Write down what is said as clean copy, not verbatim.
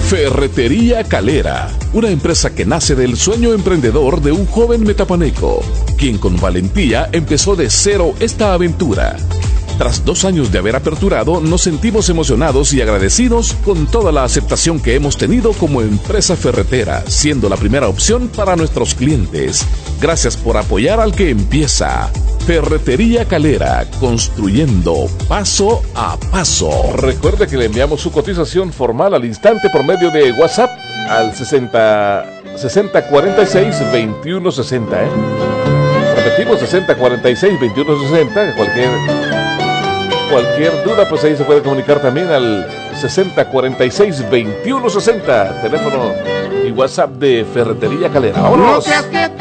Ferretería Calera, una empresa que nace del sueño emprendedor de un joven metapaneco, quien con valentía empezó de cero esta aventura. Tras 2 años de haber aperturado, nos sentimos emocionados y agradecidos con toda la aceptación que hemos tenido como empresa ferretera, siendo la primera opción para nuestros clientes. Gracias por apoyar al que empieza. Ferretería Calera, construyendo paso a paso. Recuerde que le enviamos su cotización formal al instante por medio de WhatsApp al 6046-2160. Repetimos, 6046-2160. Cualquier duda, pues ahí se puede comunicar también al 6046-2160. Teléfono y WhatsApp de Ferretería Calera. ¡Vámonos!